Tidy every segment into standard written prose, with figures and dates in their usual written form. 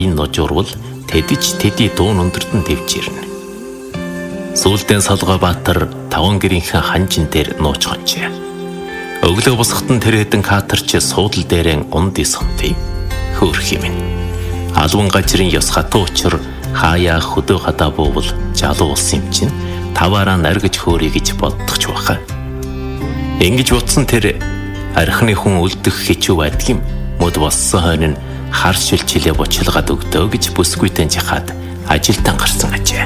энэ ножурвал тэдий дуун өндөртөн дэвж ирнэ. Сүүлдээ Солгобаатар 5 гэрийнхэн ханжин дээр нууж гонжээ. Өглөө босготон тэр хэдэн катерч суудлал дээрэн унди сомтыг хөөрх юм. Алван гажрын ёс хатуу учир хаяа хөдөө хадаа буувал жалуу улс юм чинь таваараа наргиж хөөрье гэж боддогч баха. Ингэж утсан тэр архины хүн үлдэх хичүү байдгийм мод болсон хойно хар шилчилээ бочилгаад өгдөө гэж бүсгүйтэн жихаад ажилтан гарсан ажээ.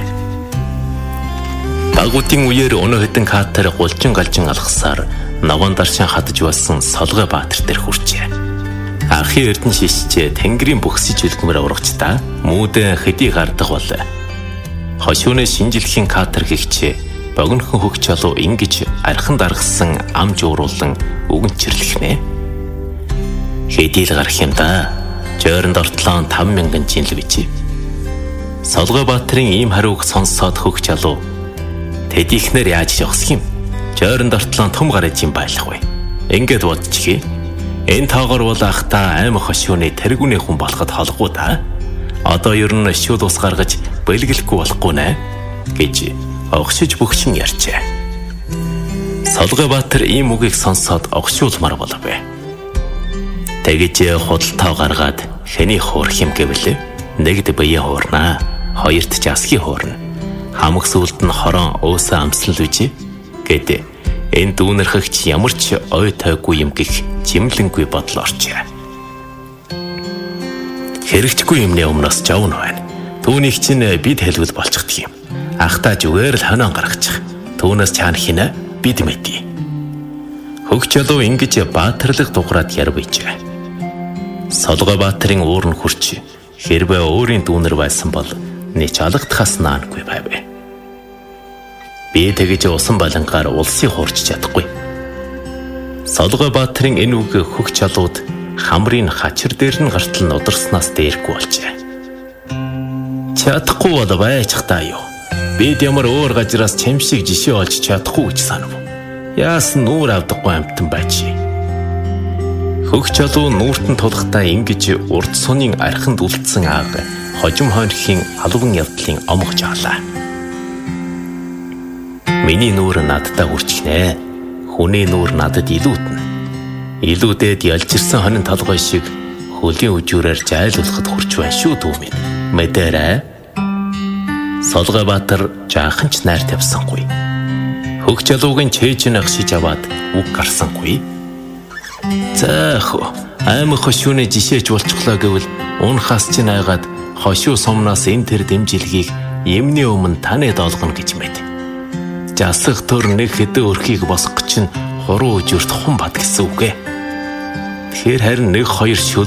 Багуудын үеэр өнөө хэдэн катер гулжин галжин алхасаар ногоон даршин хадж болсон Солгобаатар дээр хүрчээ. Архи эрдэн шишчээ тэнгэрийн бөхсөж үлгэмээр ургач та мүүдэн хэдий гардаг бол хошууны шинжилхийн катер гихчээ богинохон хөх чалуу ингэж архан даргасан ам жууруулан үгэнчэрлэхнэ. Хэдий л гарах юм да. Жойронд ортлон 5,000 жинл бичи. Солгобаатарын ийм хариуг сонсоод хөх чалуу тэд ихнэр яаж явах юм? Жойронд ортлон том гараж юм байлгүй. Ингээд бодчихъя. Энэ тоогоор бол ахта аймаг хошууны тэргүүний хүн болоход холгоо да. Одоо ер нь шууд ус гаргаж бэлгэлэхгүй болохгүй нэ гэж огшиж бөхчин ярьжээ. Солгобаатар ийм үгийг сонсоод огшуулмар болов. Тэгэж худалдаа гаргаад хэний хуурах юм гэвэл нэгд бие хуурнаа, хоёрт ч асхи хуурна. Хамаг сүлд нь хорон уусаа амслал үжи гэдэг энэ дүүнэрхэгч ямар ч ой тайгүй юм гих жимлэнгүй бодол орчээ. Хэрэгжихгүй юмны өмнөөс жавн байна. Түүнийг чинь бид хэлвэл болчихдаг юм. Ахтаа зүгээр л хонион гаргачих. Түүнээс чаана хинэ бид мэдий. Хөх чалуу ингэж баатарлаг дуграад ярвэжээ. Солгобаатарын уур нь хурч хэрвээ өөрийн дүүнэр байсан бол нэг алгадахаас наангүй байв. Би тэгэж усан балангаар улсыг хуурч чадахгүй. Солгобаатарын энэ үг хөх чалууд хамрын хачир дээр нь гартал нударснаас дээргүй болжээ. Чадахгүй бол байж та юу. Бид ямар өөр газраас чимшиг жишээ олж чадахгүй гэж санав. Яасан нүүр авдаггүй амтан байж. Хөх чалуу нүүртэн тулахтаа ингэж урд сунын арханд үлдсэн ааг хожим хойнохийн алван явдлын омгож аалаа. Миний нүүр надтай хүрчихнэ. Хүний нүүр надад илүүднэ. Илүүдэд ялжирсан хонин толгой шиг хөлийн үжүүрээр жайлуулахад хүрч байна шүү дүү минь. Мэдэрэ? Солгобаатар жаахан ч найр тавьсангүй. Хөх чалуугийн чэйжин агшиж аваад үг гарсангүй. Заах аймаг хошууны жишээч болчихлоо гэвэл унахаас ч найгаад хошуу сумнаас энэ төр дэмжилгийг эмний өмнө танад олгоно гэж мэд. Жасах төр нэг хэдэн өрхийг босгох чинь хуруу үжирт хун бат гэсэн үг ээ. Тэгэхээр харин 1-2 шүл